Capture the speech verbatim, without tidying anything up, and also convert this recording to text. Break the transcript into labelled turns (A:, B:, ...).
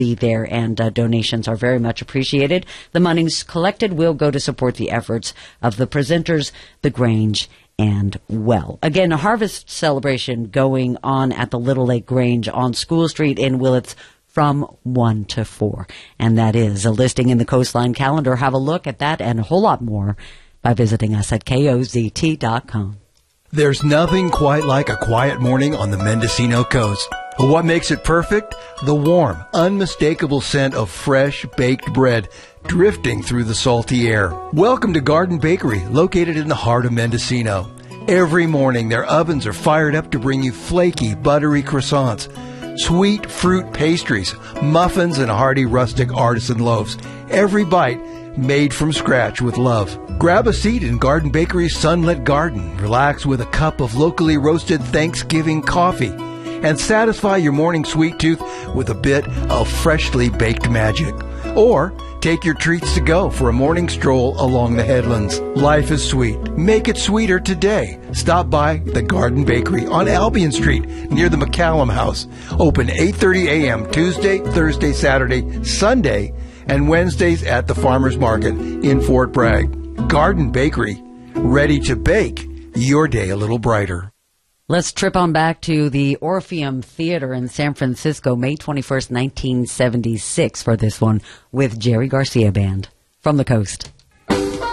A: be there, and uh, donations are very much appreciated. The monies collected will go to support the efforts of the presenters, the Grange, and well. Again, a harvest celebration going on at the Little Lake Grange on School Street in Willits from one to four. And that is a listing in the Coastline calendar. Have a look at that and a whole lot more by visiting us at K O Z T dot com.
B: There's nothing quite like a quiet morning on the Mendocino coast. But what makes it perfect? The warm, unmistakable scent of fresh baked bread drifting through the salty air. Welcome to Garden Bakery, located in the heart of Mendocino. Every morning, their ovens are fired up to bring you flaky, buttery croissants, sweet fruit pastries, muffins, and hearty rustic artisan loaves. Every bite made from scratch with love. Grab a seat in Garden Bakery's sunlit garden. Relax with a cup of locally roasted Thanksgiving coffee. And satisfy your morning sweet tooth with a bit of freshly baked magic. Or take your treats to go for a morning stroll along the headlands. Life is sweet. Make it sweeter today. Stop by the Garden Bakery on Albion Street near the McCallum House. Open eight thirty a.m. Tuesday, Thursday, Saturday, Sunday, and Wednesdays at the Farmers Market in Fort Bragg. Garden Bakery, ready to bake your day a little brighter.
A: Let's trip on back to the Orpheum Theater in San Francisco, May twenty-first, nineteen seventy-six for this one with Jerry Garcia Band from the coast.